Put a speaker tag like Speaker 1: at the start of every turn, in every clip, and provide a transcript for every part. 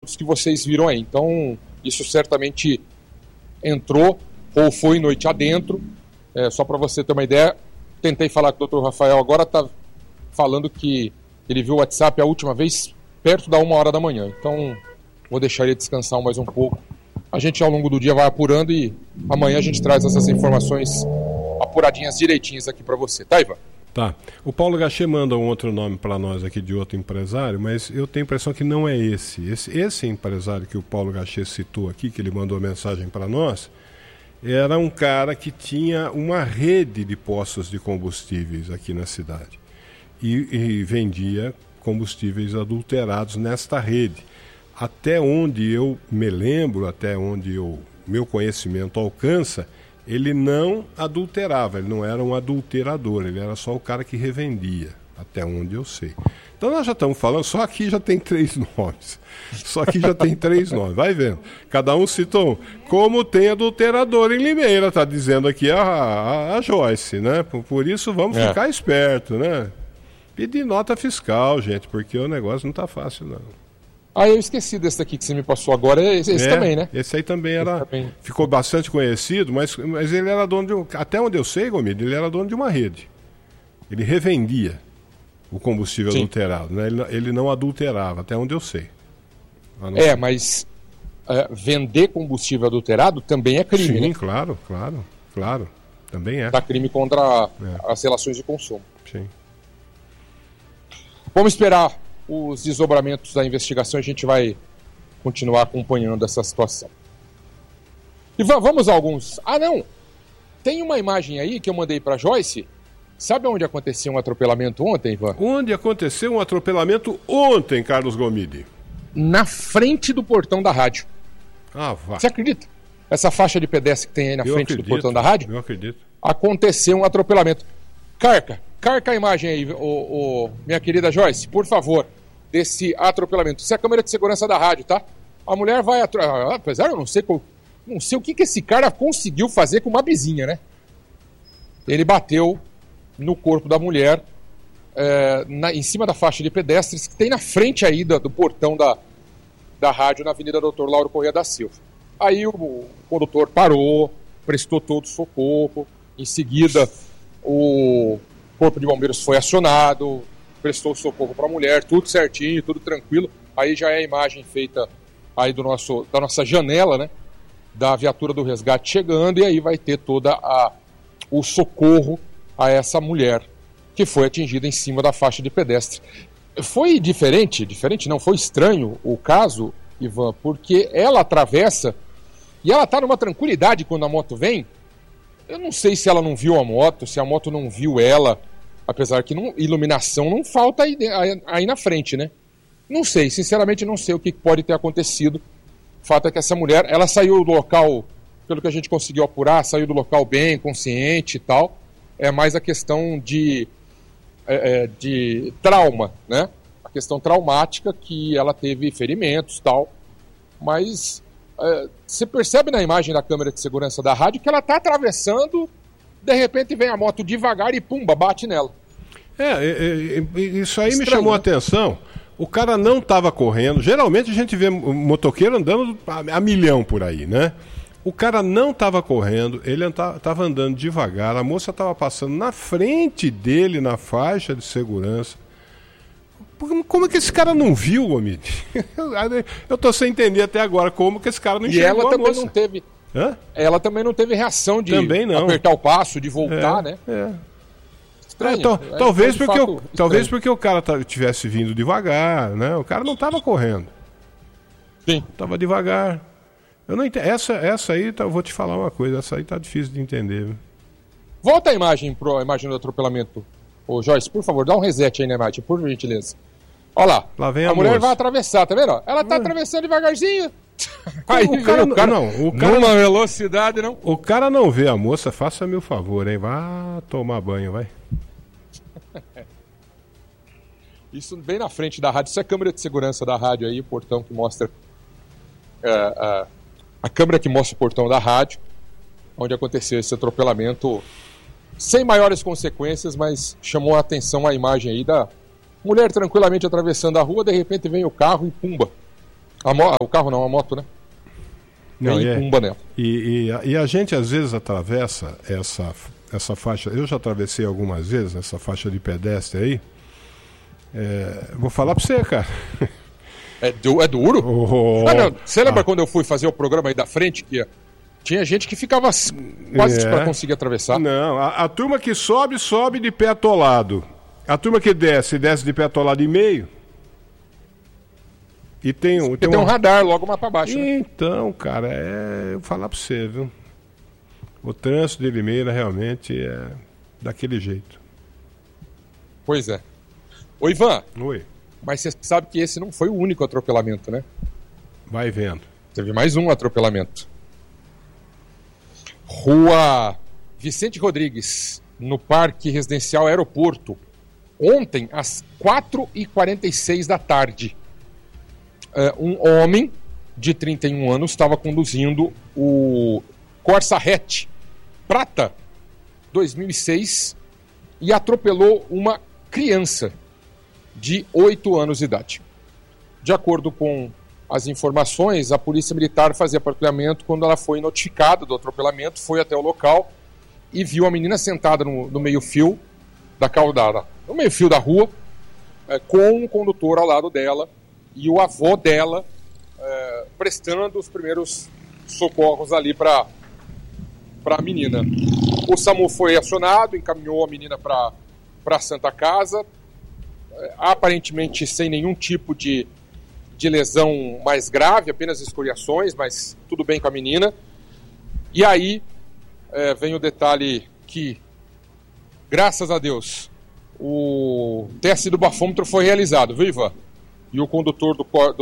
Speaker 1: dos que vocês viram aí. Então, isso certamente entrou ou foi noite adentro. Só para você ter uma ideia, tentei falar com o Dr. Rafael, agora está falando que ele viu o WhatsApp a última vez perto da 1h da manhã. Então, vou deixar ele descansar mais um pouco. A gente, ao longo do dia, vai apurando e amanhã a gente traz essas informações apuradinhas direitinhas aqui para você. Tá, Ivan?
Speaker 2: Tá. O Paulo Gachê manda um outro nome para nós aqui de outro empresário, mas eu tenho a impressão que não é esse. Esse empresário que o Paulo Gachê citou aqui, que ele mandou a mensagem para nós, era um cara que tinha uma rede de postos de combustíveis aqui na cidade e vendia combustíveis adulterados nesta rede. Até onde eu me lembro, até onde meu conhecimento alcança, ele não adulterava, ele não era um adulterador, ele era só o cara que revendia, até onde eu sei. Então nós já estamos falando, só aqui já tem 3 nomes. Só aqui já tem 3 nomes, vai vendo. Cada um citou um. Como tem adulterador em Limeira, está dizendo aqui a Joyce, né? Por isso vamos ficar esperto, né? Pedir nota fiscal, gente, porque o negócio não está fácil, não.
Speaker 1: Eu esqueci desse daqui que você me passou agora, esse também, né?
Speaker 2: Esse aí também ficou bastante conhecido, mas ele era dono até onde eu sei, Gomide, ele era dono de uma rede. Ele revendia o combustível adulterado, né? Ele não adulterava, até onde eu sei.
Speaker 1: Mas vender combustível adulterado também é crime, né?
Speaker 2: Sim, claro, também é.
Speaker 1: Dá crime contra as relações de consumo.
Speaker 2: Sim.
Speaker 1: Vamos esperar os desdobramentos da investigação, a gente vai continuar acompanhando essa situação. E vamos a alguns... não! Tem uma imagem aí que eu mandei para Joyce. Sabe onde aconteceu um atropelamento ontem, Ivan?
Speaker 2: Onde aconteceu um atropelamento ontem, Carlos Gomide?
Speaker 1: Na frente do portão da rádio.
Speaker 2: Vá.
Speaker 1: Você acredita? Essa faixa de pedestre que tem aí na frente do portão da rádio?
Speaker 2: Eu acredito.
Speaker 1: Aconteceu um atropelamento. Carca a imagem aí, minha querida Joyce, por favor, desse atropelamento. Isso é a câmera de segurança da rádio, tá? A mulher vai... Apesar, eu não sei o que esse cara conseguiu fazer com uma vizinha, né? Ele bateu no corpo da mulher em cima da faixa de pedestres que tem na frente aí do portão da rádio na Avenida Dr. Lauro Corrêa da Silva. Aí o condutor parou, prestou todo o socorro, em seguida o corpo de bombeiros foi acionado, prestou socorro para a mulher, tudo certinho, tudo tranquilo. Aí já é a imagem feita aí da nossa janela, né? Da viatura do resgate chegando, e aí vai ter o socorro a essa mulher que foi atingida em cima da faixa de pedestre. Foi diferente não, foi estranho o caso, Ivan, porque ela atravessa e ela está numa tranquilidade quando a moto vem. Eu não sei se ela não viu a moto, se a moto não viu ela, apesar que iluminação não falta aí na frente, né? Não sei, sinceramente não sei o que pode ter acontecido. O fato é que essa mulher, ela saiu do local, pelo que a gente conseguiu apurar, saiu do local bem, consciente e tal. É mais a questão de trauma, né? A questão traumática, que ela teve ferimentos e tal. Mas você percebe na imagem da câmera de segurança da rádio que ela está atravessando, de repente vem a moto devagar e pumba, bate nela.
Speaker 2: Isso aí estranho, me chamou a atenção. O cara não estava correndo. Geralmente a gente vê motoqueiro andando a milhão por aí, né? O cara não estava correndo, ele estava andando devagar, a moça estava passando na frente dele, na faixa de segurança. Como é que esse cara não viu, Gomide? Eu estou sem entender até agora como que esse cara não enxergou a moça. E ela também não teve... Ela também não teve reação de apertar o passo, de voltar, né? Estranho. Talvez porque o cara tivesse vindo devagar, né? O cara não estava correndo.
Speaker 1: Sim.
Speaker 2: Estava devagar. Eu não entendo. Essa aí, eu vou te falar uma coisa, essa aí tá difícil de entender. Viu?
Speaker 1: Volta a imagem do atropelamento. Ô Joyce, por favor, dá um reset aí na imagem, por gentileza. Olha
Speaker 2: lá vem
Speaker 1: a mulher vai atravessar, tá vendo? Ela tá atravessando devagarzinho. Aí o cara numa velocidade, não.
Speaker 2: O cara não vê a moça, faça-me o favor, hein? Vá tomar banho, vai.
Speaker 1: Isso bem na frente da rádio. Isso é a câmera de segurança da rádio aí, o portão que mostra... a câmera que mostra o portão da rádio, onde aconteceu esse atropelamento, sem maiores consequências, mas chamou a atenção a imagem aí da mulher tranquilamente atravessando a rua, de repente vem o carro e pumba, O carro não, a moto, né?
Speaker 2: Não,
Speaker 1: Pumba nela.
Speaker 2: E a gente às vezes atravessa essa faixa. Eu já atravessei algumas vezes essa faixa de pedestre aí. Vou falar pra você, cara.
Speaker 1: É duro? Não. Você lembra quando eu fui fazer o programa aí da frente que tinha gente que ficava quase para conseguir atravessar?
Speaker 2: Não, a turma que sobe de pé atolado. A turma que desce de pé atolado e meio. E tem
Speaker 1: um radar logo mais para baixo. Né?
Speaker 2: Então, cara, eu vou falar pra você, viu? O trânsito de Limeira realmente é daquele jeito.
Speaker 1: Pois é. Ô, Ivan.
Speaker 2: Oi.
Speaker 1: Mas você sabe que esse não foi o único atropelamento, né?
Speaker 2: Vai vendo.
Speaker 1: Teve mais um atropelamento. Rua Vicente Rodrigues, no Parque Residencial Aeroporto. Ontem, às 4h46 da tarde. Um homem de 31 anos estava conduzindo o Corsa Hatch Prata 2006 e atropelou uma criança de 8 anos de idade. De acordo com as informações, a Polícia Militar fazia patrulhamento quando ela foi notificada do atropelamento, foi até o local e viu a menina sentada no meio-fio no meio-fio da rua, com o condutor ao lado dela e o avô dela prestando os primeiros socorros ali para a menina. O SAMU foi acionado, encaminhou a menina para a Santa Casa, aparentemente sem nenhum tipo de lesão mais grave, apenas escoriações, mas tudo bem com a menina. E aí vem o detalhe que, graças a Deus, o teste do bafômetro foi realizado, viu, Ivan? E o condutor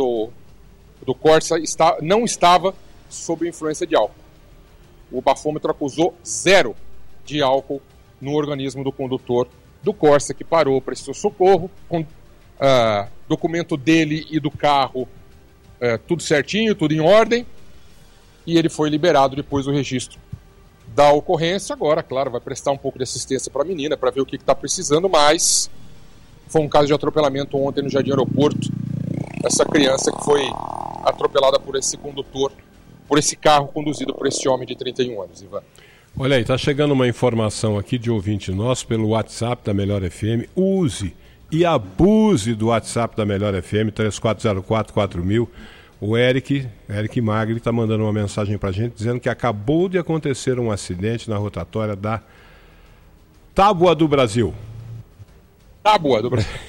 Speaker 1: do Corsa não estava sob influência de álcool. O bafômetro acusou 0 de álcool no organismo do condutor do Corsa, que parou, prestou socorro, com documento dele e do carro tudo certinho, tudo em ordem, e ele foi liberado depois do registro da ocorrência. Agora, claro, vai prestar um pouco de assistência para a menina, para ver o que está precisando, mas foi um caso de atropelamento ontem no Jardim Aeroporto. Essa criança que foi atropelada por esse condutor, por esse carro conduzido por esse homem de 31 anos, Ivan.
Speaker 2: Olha aí, tá chegando uma informação aqui de ouvinte nosso pelo WhatsApp da Melhor FM. Use e abuse do WhatsApp da Melhor FM, 34044000. O Eric Magri está mandando uma mensagem pra gente dizendo que acabou de acontecer um acidente na rotatória da Tábua do Brasil.
Speaker 1: Tábua do Brasil.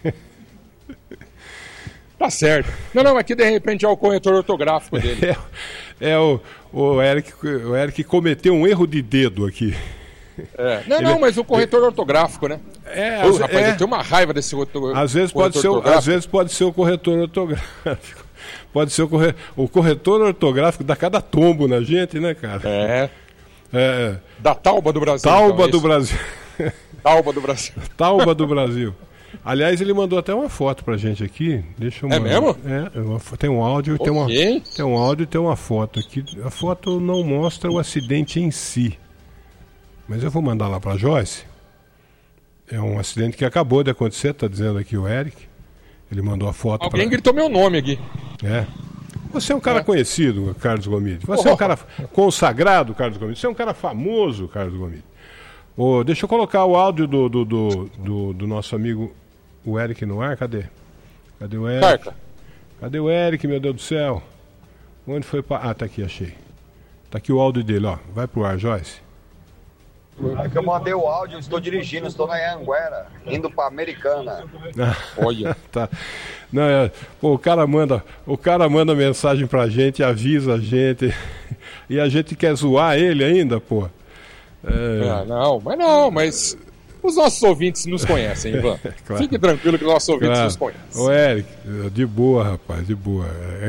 Speaker 1: Tá certo. Não, aqui de repente é o corretor ortográfico dele.
Speaker 2: O Eric cometeu um erro de dedo aqui.
Speaker 1: Mas o corretor ortográfico, né? Rapaz, eu tenho uma raiva desse corretor.
Speaker 2: Às vezes pode ser o corretor ortográfico. Pode ser o corretor ortográfico dá cada tombo na gente, né, cara?
Speaker 1: Da Tauba do Brasil.
Speaker 2: Tauba do Brasil.
Speaker 1: Tauba do Brasil.
Speaker 2: Tauba do Brasil. Aliás, ele mandou até uma foto pra gente aqui. Deixa eu mandar.
Speaker 1: É mesmo?
Speaker 2: Tem um áudio,
Speaker 1: okay.
Speaker 2: Tem um áudio e tem uma foto aqui. A foto não mostra o acidente em si. Mas eu vou mandar lá pra Joyce. É um acidente que acabou de acontecer, tá dizendo aqui o Eric. Ele mandou a foto.
Speaker 1: Alguém gritou meu nome aqui.
Speaker 2: Você é um cara conhecido, Carlos Gomide. Você é um cara consagrado, Carlos Gomide. Você é um cara famoso, Carlos Gomide. Deixa eu colocar o áudio do nosso amigo, o Eric, no ar. Cadê o Eric?
Speaker 1: Carca.
Speaker 2: Cadê o Eric, meu Deus do céu? Onde foi? Tá aqui, achei. Tá aqui o áudio dele, ó. Vai pro ar, Joyce.
Speaker 3: É que eu mandei o áudio, estou dirigindo, estou na Anguera, indo para Americana.
Speaker 2: Olha. Tá. Não, o cara manda mensagem pra gente, avisa a gente, e a gente quer zoar ele ainda, pô.
Speaker 1: Mas os nossos ouvintes nos conhecem, Ivan. Claro. Fique tranquilo que os nossos ouvintes nos conhecem.
Speaker 2: Ô, Eric, de boa, rapaz, de boa.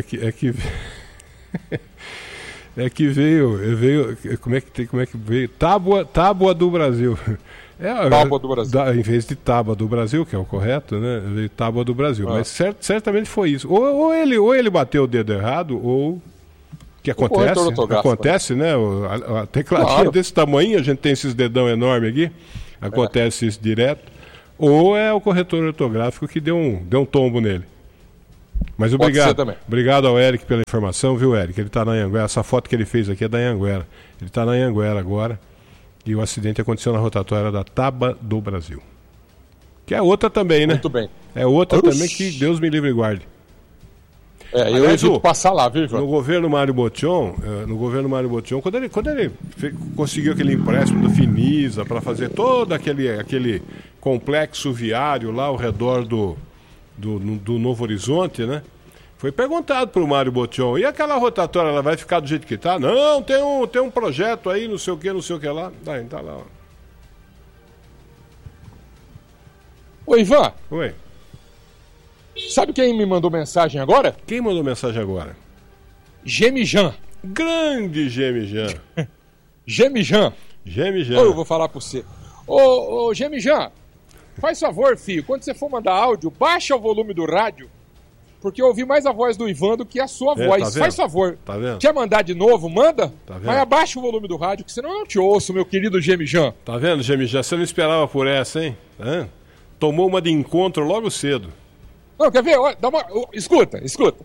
Speaker 2: É que veio. Como é que veio? Tábua do Brasil.
Speaker 1: Tábua do Brasil.
Speaker 2: Em vez de Tábua do Brasil, que é o correto, né? Veio Tábua do Brasil. Mas certamente foi isso. Ou ele bateu o dedo errado, ou. Que acontece, né? A tecladinha desse tamanho, a gente tem esses dedão enormes aqui. Acontece isso direto. Ou é o corretor ortográfico que deu um tombo nele. Mas obrigado ao Eric pela informação, viu, Eric? Ele está na Anhanguera. Essa foto que ele fez aqui é da Anhanguera. Ele está na Anhanguera agora. E o acidente aconteceu na rotatória da Taba do Brasil. Que é outra também, né?
Speaker 1: Muito bem.
Speaker 2: É outra também que Deus me livre e guarde.
Speaker 1: Eu evito passar lá, viu, João?
Speaker 2: No governo Mário Botion, quando ele conseguiu aquele empréstimo do Finisa para fazer todo aquele complexo viário lá ao redor do Novo Horizonte, né? Foi perguntado para o Mário Botion, e aquela rotatória, ela vai ficar do jeito que está? Não, tem um projeto aí, não sei o que lá. Tá lá, ó.
Speaker 1: Ô, Ivan.
Speaker 2: Oi.
Speaker 1: Sabe quem me mandou mensagem agora?
Speaker 2: Quem mandou mensagem agora?
Speaker 1: Gemijan.
Speaker 2: Grande Gemijan.
Speaker 1: Gemijan. Eu vou falar pra você. Ô, Gemijan, faz favor, filho, quando você for mandar áudio, baixa o volume do rádio, porque eu ouvi mais a voz do Ivan do que a sua voz.
Speaker 2: Tá
Speaker 1: faz favor.
Speaker 2: Tá vendo?
Speaker 1: Quer mandar de novo? Manda.
Speaker 2: Tá vendo?
Speaker 1: Mas abaixa o volume do rádio, que senão eu não te ouço, meu querido Gemijan.
Speaker 2: Tá vendo, Gemijan? Você não esperava por essa, hein? Tomou uma de encontro logo cedo.
Speaker 1: Não, quer ver? Olha, escuta. O acidente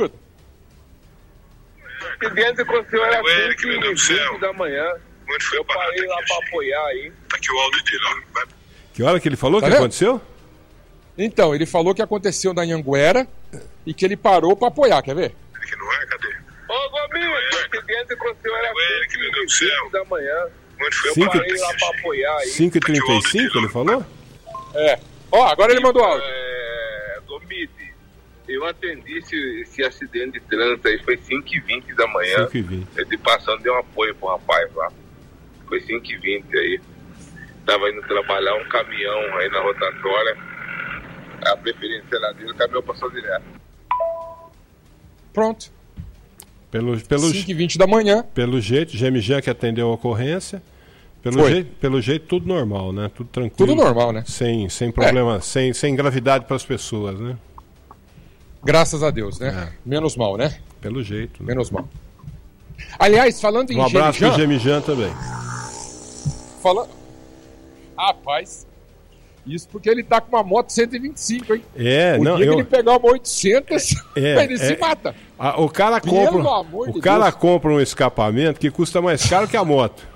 Speaker 1: aconteceu era 5h20 da manhã. Eu parei lá pra apoiar aí.
Speaker 4: Tá aqui o áudio dele, ó.
Speaker 2: Que hora que ele falou que
Speaker 1: vendo?
Speaker 2: Aconteceu?
Speaker 1: Então, ele falou que aconteceu na Anhanguera e que ele parou pra apoiar, quer ver?
Speaker 4: Ele que não é, cadê?
Speaker 1: Ô, Gominho, o acidente aconteceu era 5h20 da manhã.
Speaker 4: Eu
Speaker 1: parei lá pra apoiar aí.
Speaker 2: 5h35 ele falou?
Speaker 1: Agora ele mandou áudio.
Speaker 4: Gomide, eu atendi esse acidente de trânsito aí, foi 5h20 da manhã.
Speaker 2: 5h20.
Speaker 4: Ele passando, deu um apoio pro rapaz lá. Foi 5h20 aí. Tava indo trabalhar um caminhão aí na rotatória. A preferência era dele, o caminhão passou direto.
Speaker 1: Pronto.
Speaker 2: Pelo
Speaker 1: 5h20 da manhã.
Speaker 2: Pelo jeito, Gemijan que atendeu a ocorrência. Pelo jeito, tudo normal, né? Tudo tranquilo.
Speaker 1: Tudo normal, né?
Speaker 2: Sem problema, sem gravidade para as pessoas, né?
Speaker 1: Graças a Deus, né? Menos mal, né?
Speaker 2: Pelo jeito. Né?
Speaker 1: Menos mal. Aliás, falando em
Speaker 2: Um abraço pro Gemijan também.
Speaker 1: Rapaz, isso porque ele tá com uma moto 125, hein?
Speaker 2: Que
Speaker 1: ele pegar uma 800, ele se mata.
Speaker 2: O cara compra um escapamento que custa mais caro que a moto.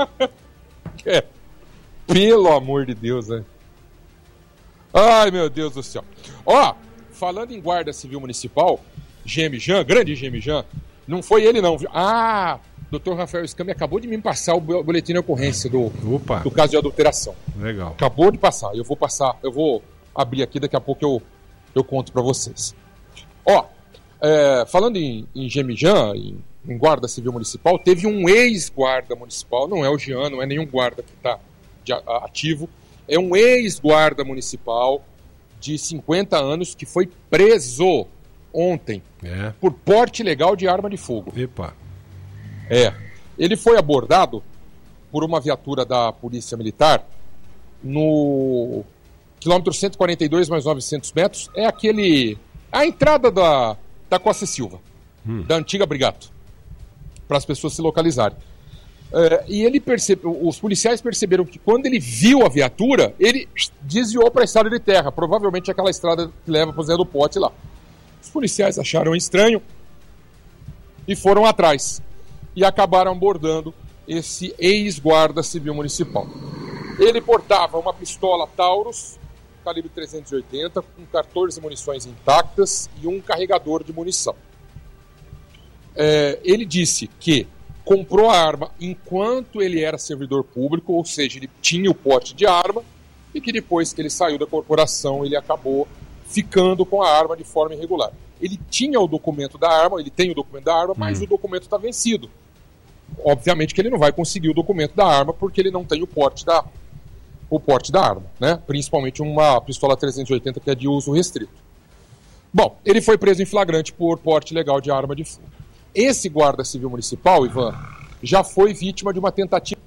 Speaker 1: Pelo amor de Deus, né? Ai, meu Deus do céu. Falando em Guarda Civil Municipal, Gemijan, grande Gemijan, não foi ele não, viu? Dr. Rafael Scami acabou de me passar o boletim de ocorrência do caso de adulteração.
Speaker 2: Legal.
Speaker 1: Acabou de passar. Eu vou abrir aqui, daqui a pouco eu conto para vocês. Falando em Gemijan, em Guarda Civil Municipal, teve um ex-guarda municipal, não é o Jean, não é nenhum guarda que está ativo, é um ex-guarda municipal de 50 anos que foi preso ontem por porte ilegal de arma de fogo.
Speaker 2: Epa.
Speaker 1: Ele foi abordado por uma viatura da Polícia Militar no quilômetro 142 mais 900 metros, a entrada da Costa Silva, da antiga Brigato, para as pessoas se localizarem. E os policiais perceberam que quando ele viu a viatura, ele desviou para a estrada de terra, provavelmente aquela estrada que leva para o Zé do Pote lá. Os policiais acharam estranho e foram atrás. E acabaram abordando esse ex-guarda civil municipal. Ele portava uma pistola Taurus, calibre 380, com 14 munições intactas e um carregador de munição. Ele disse que comprou a arma enquanto ele era servidor público, ou seja, ele tinha o porte de arma, e que depois que ele saiu da corporação, ele acabou ficando com a arma de forma irregular. Ele tinha o documento da arma, ele tem o documento da arma, mas o documento está vencido. Obviamente que ele não vai conseguir o documento da arma porque ele não tem o porte da arma, né? Principalmente uma pistola 380 que é de uso restrito. Bom, ele foi preso em flagrante por porte ilegal de arma de fogo. Esse guarda civil municipal, Ivan, já foi vítima de uma tentativa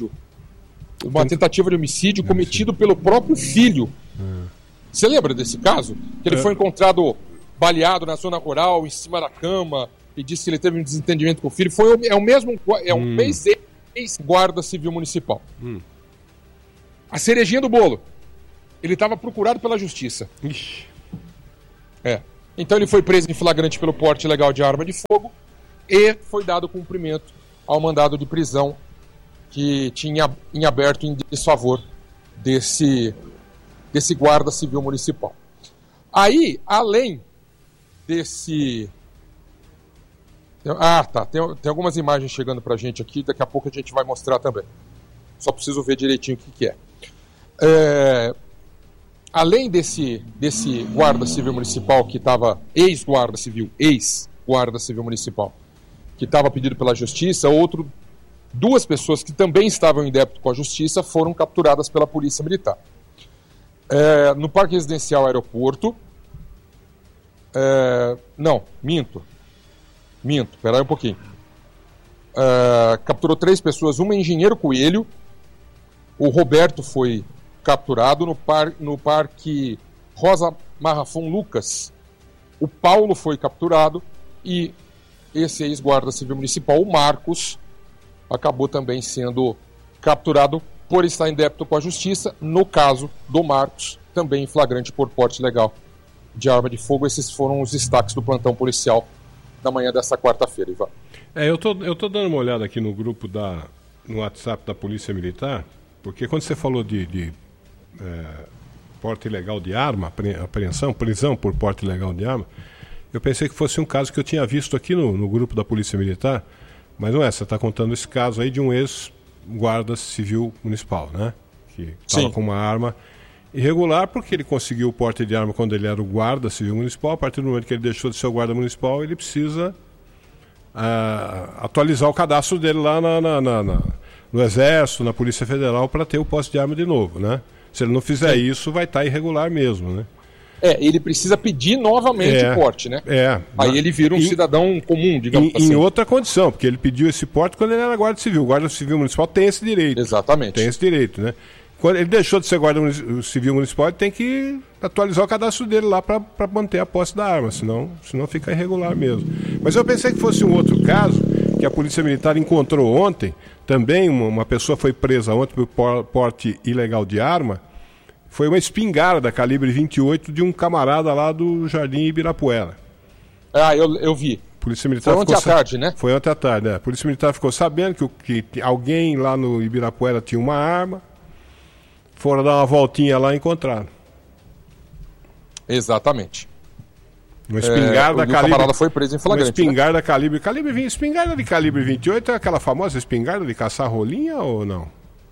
Speaker 1: de homicídio cometido pelo próprio filho. Você lembra desse caso? Que ele foi encontrado baleado na zona rural, em cima da cama, e disse que ele teve um desentendimento com o filho. É um ex-guarda civil municipal. A cerejinha do bolo. Ele estava procurado pela justiça.
Speaker 2: Ixi.
Speaker 1: Então ele foi preso em flagrante pelo porte ilegal de arma de fogo e foi dado cumprimento ao mandado de prisão que tinha em aberto em desfavor desse guarda civil municipal. Aí, além desse... Tem algumas imagens chegando pra gente aqui, daqui a pouco a gente vai mostrar também. Só preciso ver direitinho o que é. Além desse guarda civil municipal que estava, ex-guarda civil municipal, que estava pedido pela justiça, duas pessoas que também estavam em débito com a justiça foram capturadas pela polícia militar. No Parque Residencial Aeroporto, Minto, peraí um pouquinho. Capturou 3 pessoas, uma engenheiro Coelho, o Roberto foi capturado no Parque Rosa Marrafon Lucas, o Paulo foi capturado e esse ex-guarda civil municipal, o Marcos, acabou também sendo capturado por estar em débito com a justiça. No caso do Marcos, também em flagrante por porte ilegal de arma de fogo. Esses foram os destaques do plantão policial na manhã desta quarta-feira, Ivan.
Speaker 2: Eu tô dando uma olhada aqui no grupo no WhatsApp da Polícia Militar, porque quando você falou de porte ilegal de arma, prisão por porte ilegal de arma, eu pensei que fosse um caso que eu tinha visto aqui no grupo da Polícia Militar, mas não é, você está contando esse caso aí de um ex-guarda civil municipal, né? Que estava com uma arma irregular, porque ele conseguiu o porte de arma quando ele era o guarda civil municipal. A partir do momento que ele deixou de ser o guarda municipal, ele precisa atualizar o cadastro dele lá no Exército, na Polícia Federal, para ter o posse de arma de novo, né? Se ele não fizer isso, vai estar irregular mesmo, né?
Speaker 1: Ele precisa pedir novamente o porte, né? Aí ele vira um cidadão comum, digamos assim.
Speaker 2: Em outra condição, porque ele pediu esse porte quando ele era guarda civil. O guarda civil municipal tem esse direito.
Speaker 1: Exatamente.
Speaker 2: Tem esse direito, né? Quando ele deixou de ser guarda civil municipal, ele tem que atualizar o cadastro dele lá para manter a posse da arma, senão fica irregular mesmo. Mas eu pensei que fosse um outro caso, que a Polícia Militar encontrou ontem, também uma pessoa foi presa ontem por porte ilegal de arma. Foi uma espingarda calibre 28 de um camarada lá do Jardim Ibirapuera.
Speaker 1: Eu vi.
Speaker 2: Polícia Militar
Speaker 1: foi ontem à tarde, né?
Speaker 2: Foi ontem à tarde, A Polícia Militar ficou sabendo que alguém lá no Ibirapuera tinha uma arma. Foram dar uma voltinha lá e encontraram.
Speaker 1: Exatamente.
Speaker 2: Uma espingarda
Speaker 1: calibre... O camarada foi preso em flagrante.
Speaker 2: Uma espingarda, né? Espingarda de calibre 28 é aquela famosa espingarda de caçar rolinha ou não?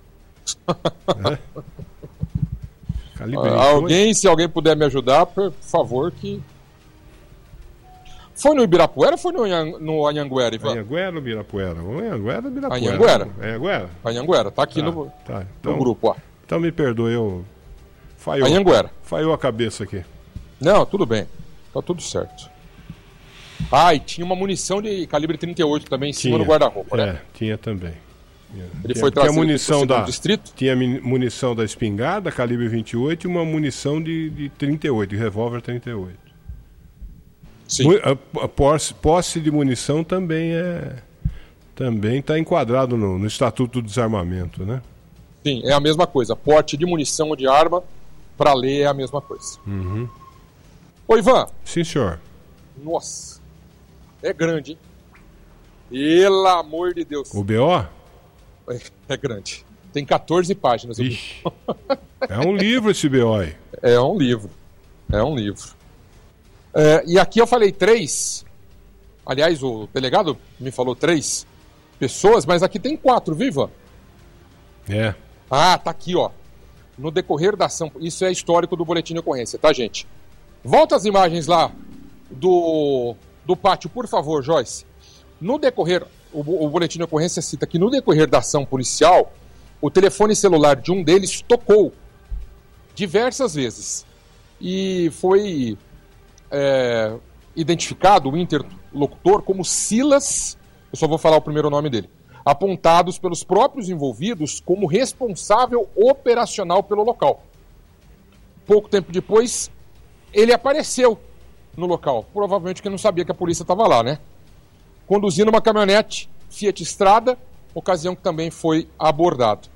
Speaker 1: Se alguém puder me ajudar, por favor, que... Foi no Ibirapuera ou foi no Anhanguera, Ivan?
Speaker 2: Anhanguera ou Ibirapuera? Anhanguera ou Ibirapuera?
Speaker 1: Anhanguera. Anhanguera, tá aqui no grupo, ó.
Speaker 2: Então me perdoe, falhou a cabeça aqui.
Speaker 1: Não, tudo bem, tá tudo certo. E tinha uma munição de calibre 38 também em cima do guarda-roupa, né?
Speaker 2: Tinha também.
Speaker 1: Ele foi trazido
Speaker 2: munição
Speaker 1: do distrito?
Speaker 2: Tinha munição da espingarda, calibre 28, e uma munição de 38, de revólver 38.
Speaker 1: Sim.
Speaker 2: A posse de munição também está enquadrado no Estatuto do Desarmamento, né?
Speaker 1: Sim, é a mesma coisa. Porte de munição ou de arma, para lei é a mesma coisa.
Speaker 2: Uhum.
Speaker 1: Ô, Ivan.
Speaker 2: Sim, senhor.
Speaker 1: Nossa, é grande, hein? Pelo amor de Deus.
Speaker 2: O BO?
Speaker 1: É grande. Tem 14 páginas.
Speaker 2: Ixi. É um livro esse BO aí.
Speaker 1: É um livro. E aqui eu falei 3. Aliás, o delegado me falou 3 pessoas, mas aqui tem 4, viva? Tá aqui, ó. No decorrer da ação. Isso é histórico do boletim de ocorrência, tá, gente? Volta as imagens lá do pátio, por favor, Joyce. No decorrer, o boletim de ocorrência cita que no decorrer da ação policial, o telefone celular de um deles tocou diversas vezes. E foi identificado o interlocutor como Silas, eu só vou falar o primeiro nome dele, apontados pelos próprios envolvidos como responsável operacional pelo local. Pouco tempo depois, ele apareceu no local, provavelmente porque não sabia que a polícia estava lá, né? Conduzindo uma caminhonete Fiat Strada, ocasião que também foi abordado.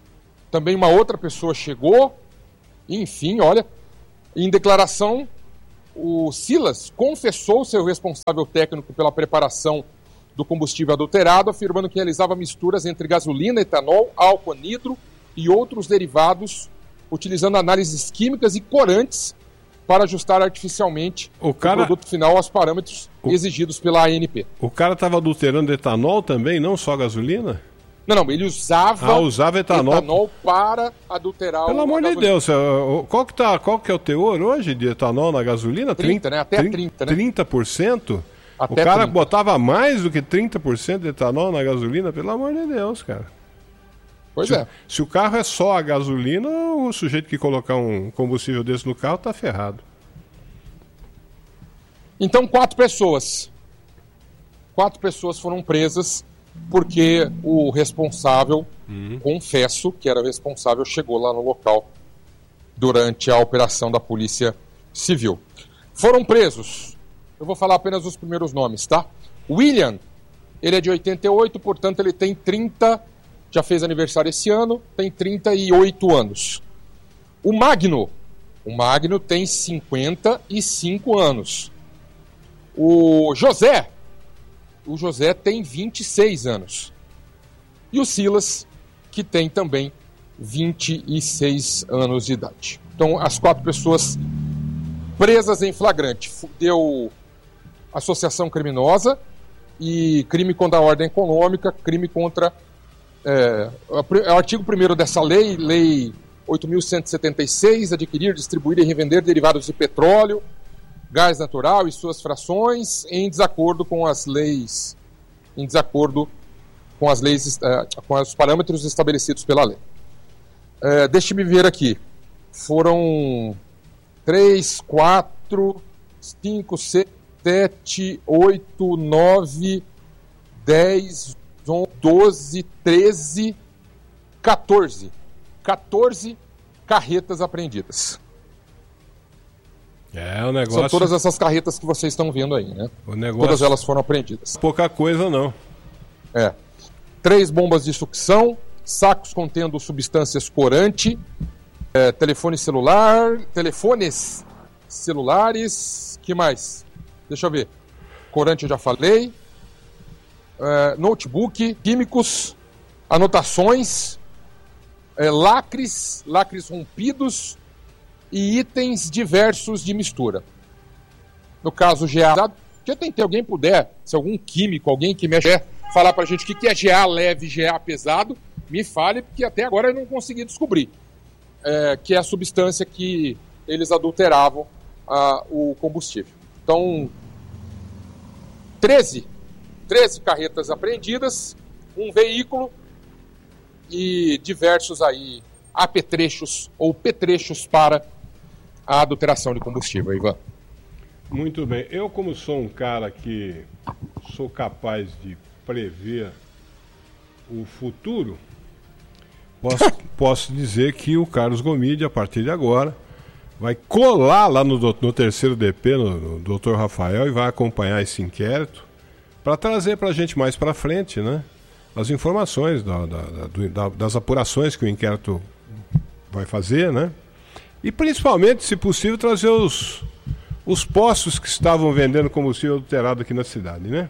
Speaker 1: Também uma outra pessoa chegou, enfim, olha, em declaração, o Silas confessou ser o responsável técnico pela preparação do combustível adulterado, afirmando que realizava misturas entre gasolina, etanol, álcool anidro e outros derivados, utilizando análises químicas e corantes para ajustar artificialmente o produto final aos parâmetros exigidos pela ANP.
Speaker 2: O cara estava adulterando etanol também, não só gasolina?
Speaker 1: Não, ele usava
Speaker 2: etanol
Speaker 1: para adulterar
Speaker 2: Pelo amor de Deus, qual que é o teor hoje de etanol na gasolina?
Speaker 1: 30, né? Até 30, né?
Speaker 2: 30%?
Speaker 1: Até
Speaker 2: o cara
Speaker 1: 30.
Speaker 2: botava mais do que 30% de etanol na gasolina? Pelo amor de Deus, cara.
Speaker 1: Pois é.
Speaker 2: Se o carro é só a gasolina, o sujeito que colocar um combustível desse no carro tá ferrado.
Speaker 1: Então, 4 pessoas foram presas porque o responsável, confesso que era o responsável, chegou lá no local durante a operação da Polícia Civil. Foram presos, eu vou falar apenas os primeiros nomes, tá? William, ele é de 88, portanto ele tem 30, já fez aniversário esse ano, tem 38 anos. O Magno tem 55 anos. O José tem 26 anos. E o Silas, que tem também 26 anos de idade. Então, as 4 pessoas presas em flagrante. Deu associação criminosa e crime contra a ordem econômica, crime contra... o artigo 1º dessa lei 8.176, adquirir, distribuir e revender derivados de petróleo, gás natural e suas frações em desacordo com as leis, com os parâmetros estabelecidos pela lei. Deixe-me ver aqui. Foram 3, 4, 5, 6, 7, 8, 9, 10, 11, 12, 13, 14. 14 carretas apreendidas.
Speaker 2: O negócio...
Speaker 1: São todas essas carretas que vocês estão vendo aí, né? Todas elas foram apreendidas.
Speaker 2: Pouca coisa, não.
Speaker 1: 3 bombas de sucção, sacos contendo substâncias corante, telefones celulares, que mais? Deixa eu ver. Corante eu já falei. Notebook, químicos, anotações, lacres rompidos e itens diversos de mistura. No caso, GA, já tentei, alguém puder, se algum químico, alguém que mexe, falar pra gente o que é GA leve e GA pesado, me fale, porque até agora eu não consegui descobrir. Que é a substância que eles adulteravam o combustível. Então, 13 carretas apreendidas, um veículo e diversos aí apetrechos ou petrechos para a adulteração de combustível, Ivan.
Speaker 2: Muito bem. Eu, como sou um cara que sou capaz de prever o futuro, posso dizer que o Carlos Gomide, a partir de agora, vai colar lá no 3º DP, no Dr. Rafael, e vai acompanhar esse inquérito para trazer para a gente mais para frente, né, as informações das apurações que o inquérito vai fazer, né? E principalmente, se possível, trazer os postos que estavam vendendo combustível adulterado aqui na cidade, né?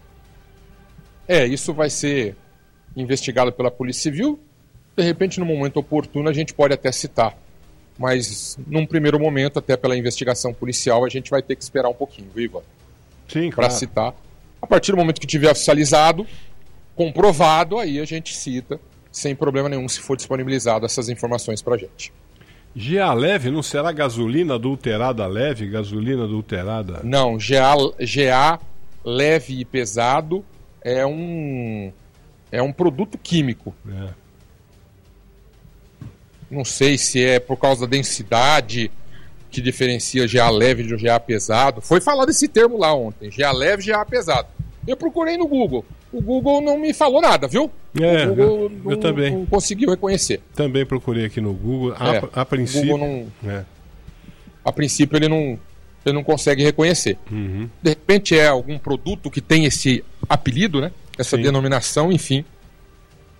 Speaker 1: Isso vai ser investigado pela Polícia Civil. De repente, no momento oportuno, a gente pode até citar. Mas, num primeiro momento, até pela investigação policial, a gente vai ter que esperar um pouquinho, viu, Ivan?
Speaker 2: Sim, claro.
Speaker 1: Para citar. A partir do momento que tiver oficializado, comprovado, aí a gente cita, sem problema nenhum, se for disponibilizado essas informações para a gente.
Speaker 2: GA leve não será gasolina adulterada leve? Gasolina adulterada?
Speaker 1: Não, GA leve e pesado é um produto químico. Não sei se é por causa da densidade que diferencia GA leve de GA pesado. Foi falado esse termo lá ontem, GA leve e GA pesado. Eu procurei no Google. O Google não me falou nada, viu? O Google
Speaker 2: eu também
Speaker 1: não conseguiu reconhecer.
Speaker 2: Também procurei aqui no Google. A princípio,
Speaker 1: a princípio ele não consegue reconhecer. De repente é algum produto que tem esse apelido, né? Essa denominação, enfim.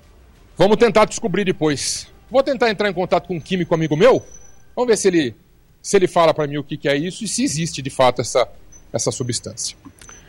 Speaker 1: Vamos tentar descobrir depois. Vou tentar entrar em contato com um químico amigo meu. Vamos ver se ele se ele fala para mim o que é isso e se existe de fato essa substância.